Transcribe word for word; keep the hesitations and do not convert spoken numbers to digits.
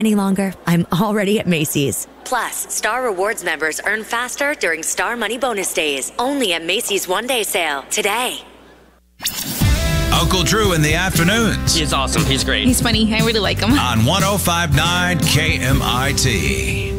any longer. I'm already at Macy's. Plus, Star Rewards members earn faster during Star Money Bonus Days. Only at Macy's one-day sale today. Uncle Drew in the afternoons. He's awesome. He's great. He's funny. I really like him. On one oh five point nine K M I T.